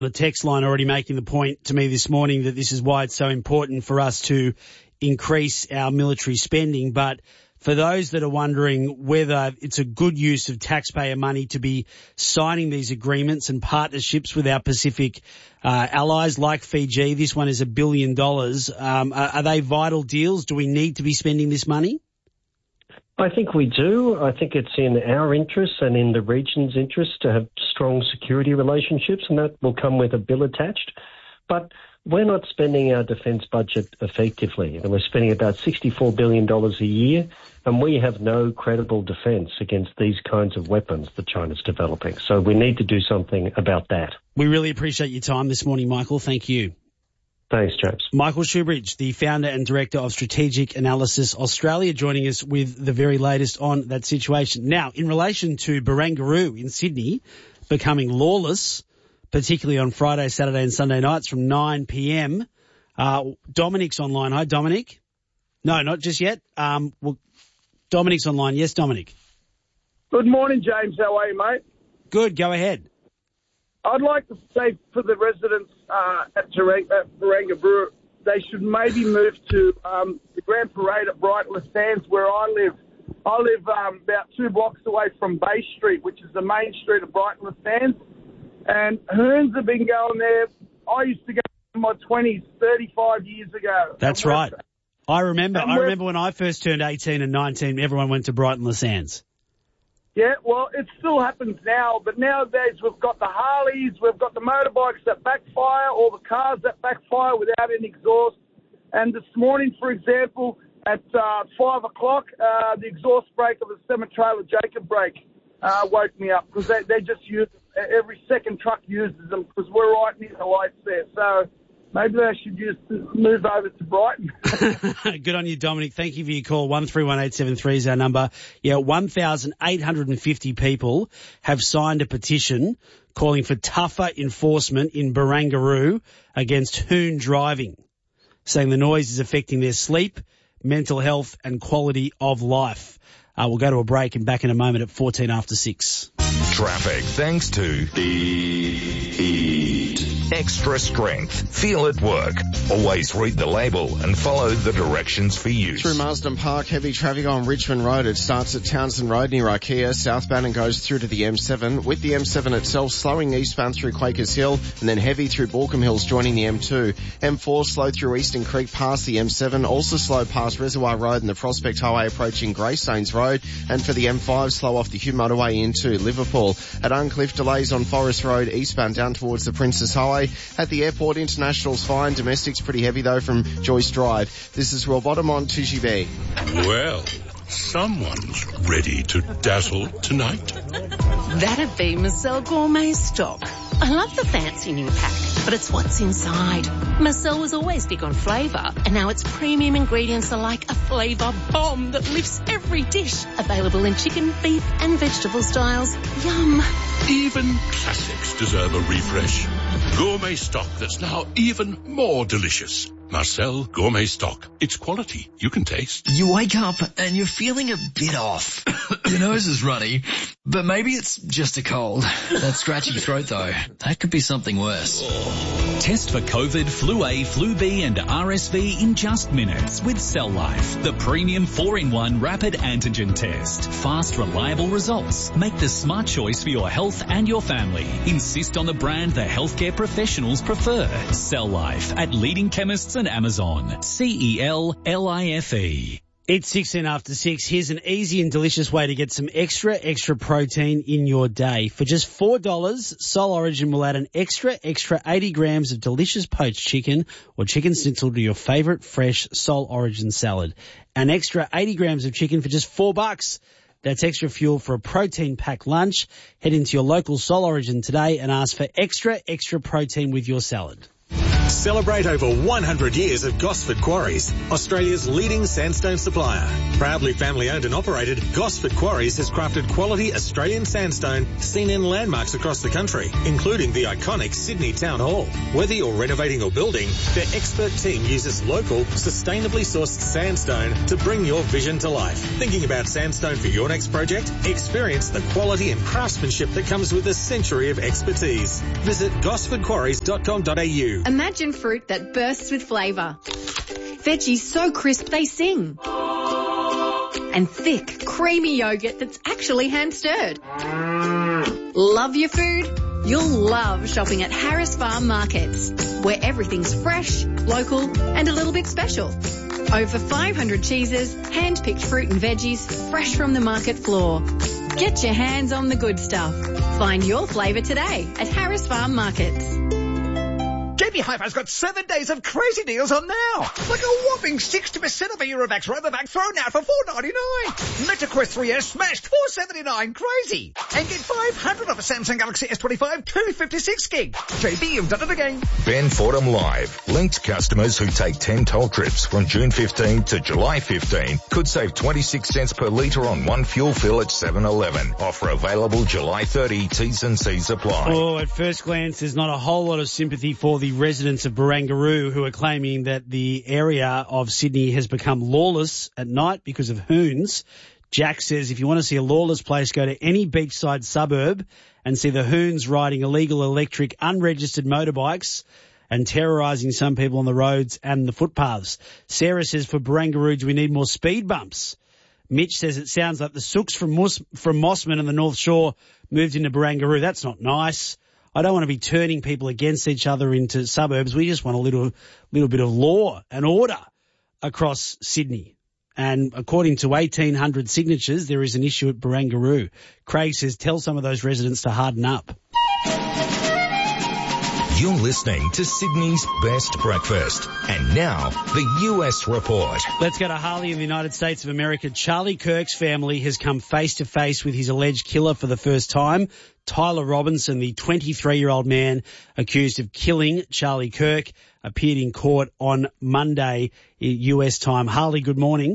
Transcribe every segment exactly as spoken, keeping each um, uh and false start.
The text line already making the point to me this morning that this is why it's so important for us to increase our military spending. But for those that are wondering whether it's a good use of taxpayer money to be signing these agreements and partnerships with our Pacific uh, allies like Fiji, this one is a billion dollars. Um, are, are they vital deals? Do we need to be spending this money? I think we do. I think it's in our interests and in the region's interest to have strong security relationships, and that will come with a bill attached. But we're not spending our defence budget effectively. And we're spending about sixty-four billion dollars a year, and we have no credible defence against these kinds of weapons that China's developing. So we need to do something about that. We really appreciate your time this morning, Michael. Thank you. Thanks, James. Michael Shoebridge, the founder and director of Strategic Analysis Australia, joining us with the very latest on that situation. Now, in relation to Barangaroo in Sydney becoming lawless, particularly on Friday, Saturday and Sunday nights from nine p.m, uh, Dominic's online. Hi, Dominic. No, not just yet. Um, well, Dominic's online. Yes, Dominic. Good morning, James. How are you, mate? Good. Go ahead. I'd like to say for the residents uh, at Barangaroo, they should maybe move to um, the Grand Parade at Brighton Le Sands, where I live. I live um, about two blocks away from Bay Street, which is the main street of Brighton Le Sands. And Hearns have been going there. I used to go in my twenties, thirty-five years ago. That's right. I remember. I remember when I first turned eighteen and nineteen, everyone went to Brighton Le Sands. Yeah, well, it still happens now, but nowadays we've got the Harleys, we've got the motorbikes that backfire, or the cars that backfire without any exhaust. And this morning, for example, at uh, five o'clock, uh, the exhaust brake of a semi-trailer Jacob brake uh, woke me up, because they, they just use every second truck uses them, because we're right near the lights there. So maybe they should just move over to Brighton. Good on you, Dominic. Thank you for your call. one three one eight seven three is our number. Yeah, one thousand eight hundred fifty people have signed a petition calling for tougher enforcement in Barangaroo against hoon driving, saying the noise is affecting their sleep, mental health and quality of life. Uh, we'll go to a break and back in a moment at fourteen after six. Traffic thanks to the Heat. Extra strength. Feel it work. Always read the label and follow the directions for use. Through Marsden Park, heavy traffic on Richmond Road. It starts at Townsend Road near IKEA, southbound, and goes through to the M seven. With the M seven itself slowing eastbound through Quakers Hill, and then heavy through Balcombe Hills joining the M two. M four slow through Eastern Creek past the M seven, also slow past Reservoir Road and the Prospect Highway approaching Greystanes Road. And for the M five, slow off the Hugh Motorway into Liverpool. At Uncliffe, delays on Forest Road eastbound down towards the Princess Highway. At the airport, international's fine. Domestic's pretty heavy though from Joyce Drive. This is Royal Bottom on Tishy B. Well, someone's ready to dazzle tonight. That'd be Marcel Gourmet Stock. I love the fancy new pack, but it's what's inside. Marcel was always big on flavour, and now its premium ingredients are like a flavour bomb that lifts every dish. Available in chicken, beef and vegetable styles. Yum. Even classics deserve a refresh. Gourmet Stock that's now even more delicious. Marcel Gourmet Stock. It's quality you can taste. You wake up and you're feeling a bit off. Your nose is runny, but maybe it's just a cold. That scratchy throat though, that could be something worse. Test for COVID, Flu A, Flu B and R S V in just minutes with Cell Life, the premium four in one rapid antigen test. Fast, reliable results. Make the smart choice for your health and your family. Insist on the brand the healthcare professionals prefer. Cell Life at leading chemists and Amazon. C E L L I F E. It's sixteen after six. Here's an easy and delicious way to get some extra, extra protein in your day. For just four dollars, Soul Origin will add an extra, extra eighty grams of delicious poached chicken or chicken schnitzel to your favourite fresh Soul Origin salad. An extra eighty grams of chicken for just four bucks. That's extra fuel for a protein-packed lunch. Head into your local Soul Origin today and ask for extra, extra protein with your salad. Celebrate over one hundred years of Gosford Quarries, Australia's leading sandstone supplier. Proudly family owned and operated, Gosford Quarries has crafted quality Australian sandstone seen in landmarks across the country, including the iconic Sydney Town Hall. Whether you're renovating or building, their expert team uses local, sustainably sourced sandstone to bring your vision to life. Thinking about sandstone for your next project? Experience the quality and craftsmanship that comes with a century of expertise. Visit gosford quarries dot com dot a u. Imagine fruit that bursts with flavour. Veggies so crisp they sing. And thick, creamy yogurt that's actually hand-stirred. Love your food? You'll love shopping at Harris Farm Markets, where everything's fresh, local and a little bit special. Over five hundred cheeses, hand-picked fruit and veggies, fresh from the market floor. Get your hands on the good stuff. Find your flavour today at Harris Farm Markets. J B Hi-Fi's got seven days of crazy deals on now. Like a whopping sixty percent of a Eurovax Robovac thrown out for four ninety-nine. MetaQuest three S smashed four seventy-nine. Crazy. And get five hundred off a Samsung Galaxy S twenty-five two fifty-six gig. J B, you've done it again. Ben Fordham Live. Linked customers who take ten toll trips from June fifteenth to July fifteenth could save twenty-six cents per litre on one fuel fill at seven eleven. Offer available July thirtieth. T's and C's apply. Oh, at first glance, there's not a whole lot of sympathy for the residents of Barangaroo who are claiming that the area of Sydney has become lawless at night because of hoons. Jack says if you want to see a lawless place, go to any beachside suburb and see the hoons riding illegal electric unregistered motorbikes and terrorising some people on the roads and the footpaths. Sarah says for Barangaroo, do we need more speed bumps? Mitch says it sounds like the Sooks from Moss, from Mossman and the North Shore moved into Barangaroo. That's not nice. I don't want to be turning people against each other into suburbs. We just want a little, little bit of law and order across Sydney. And according to eighteen hundred signatures, there is an issue at Barangaroo. Craig says, tell some of those residents to harden up. You're listening to Sydney's Best Breakfast. And now, the U S Report. Let's go to Harley in the United States of America. Charlie Kirk's family has come face to face with his alleged killer for the first time. Tyler Robinson, the twenty-three-year-old man accused of killing Charlie Kirk, appeared in court on Monday U S time. Harley, good morning.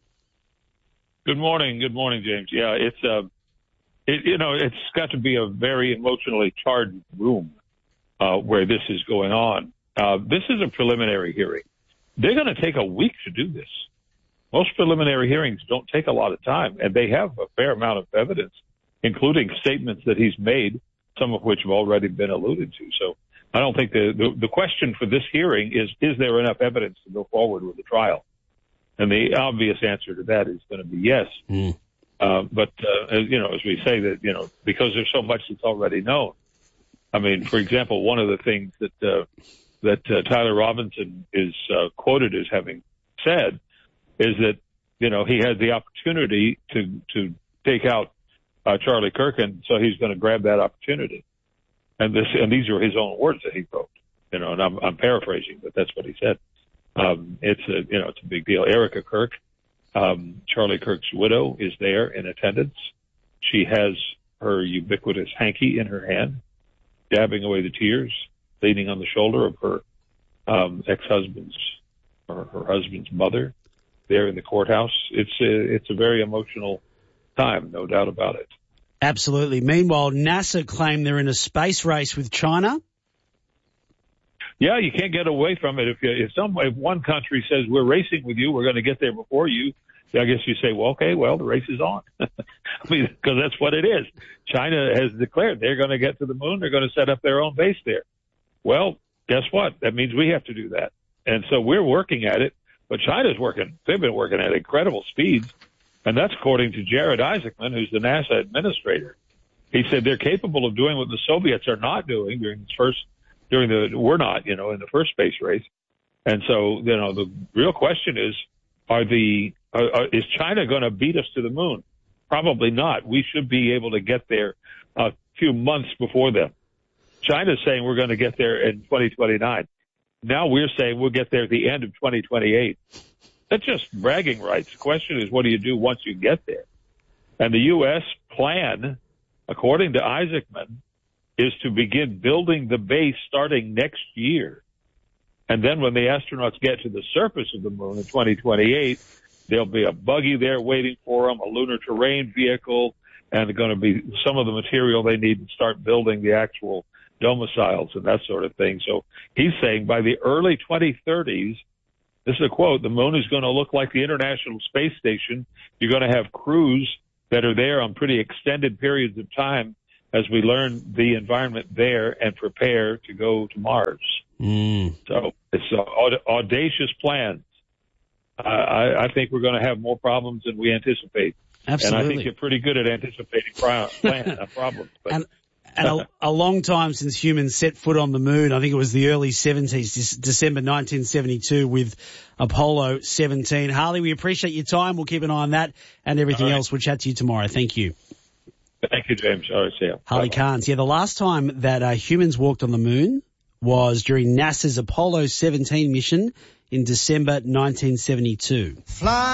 Good morning. Good morning, James. Yeah, it's, uh, it, you know, it's got to be a very emotionally charged room. Uh, where this is going on. Uh, this is a preliminary hearing. They're going to take a week to do this. Most preliminary hearings don't take a lot of time, and they have a fair amount of evidence, including statements that he's made, some of which have already been alluded to. So I don't think the, the, the question for this hearing is, is there enough evidence to go forward with the trial? And the obvious answer to that is going to be yes. Mm. Uh, but, uh, as, you know, as we say that, you know, because there's so much that's already known. I mean, for example, one of the things that uh, that uh, Tyler Robinson is uh, quoted as having said is that, you know, he had the opportunity to to take out uh, Charlie Kirk, and so he's going to grab that opportunity. And this and these are his own words that he wrote, you know, and I'm, I'm paraphrasing, but that's what he said. Um, it's a you know it's a big deal. Erica Kirk, um, Charlie Kirk's widow, is there in attendance. She has her ubiquitous hanky in her hand, dabbing away the tears, leaning on the shoulder of her um, ex-husband's or her husband's mother there in the courthouse. It's a, it's a very emotional time, no doubt about it. Absolutely. Meanwhile, NASA claim they're in a space race with China. Yeah, you can't get away from it. If, you, if some if one country says we're racing with you, we're going to get there before you, I guess you say, well, okay, well, the race is on. I mean, because that's what it is. China has declared they're going to get to the moon. They're going to set up their own base there. Well, guess what? That means we have to do that. And so we're working at it, but China's working. They've been working at incredible speeds. And that's according to Jared Isaacman, who's the NASA administrator. He said they're capable of doing what the Soviets are not doing during this first, during the, we're not, you know, in the first space race. And so, you know, the real question is, are the, Uh, is China going to beat us to the moon? Probably not. We should be able to get there a few months before them. China's saying we're going to get there in twenty twenty-nine. Now we're saying we'll get there at the end of twenty twenty-eight. That's just bragging rights. The question is, what do you do once you get there? And the U S plan, according to Isaacman, is to begin building the base starting next year. And then when the astronauts get to the surface of the moon in twenty twenty-eight, there'll be a buggy there waiting for them, a lunar terrain vehicle, and going to be some of the material they need to start building the actual domiciles and that sort of thing. So he's saying by the early twenty thirties, this is a quote, the moon is going to look like the International Space Station. You're going to have crews that are there on pretty extended periods of time as we learn the environment there and prepare to go to Mars. Mm. So it's uh, audacious plans. Uh, I, I think we're going to have more problems than we anticipate. Absolutely. And I think you're pretty good at anticipating pro- plan, uh, problems. But. And, and a, a long time since humans set foot on the moon. I think it was the early seventies, December nineteen seventy-two with Apollo seventeen. Harley, we appreciate your time. We'll keep an eye on that and everything right. else. We'll chat to you tomorrow. Thank you. Thank you, James. All right, see you. Harley Bye-bye. Carnes. Yeah, the last time that uh, humans walked on the moon was during NASA's Apollo seventeen mission in December nineteen seventy-two. Fly.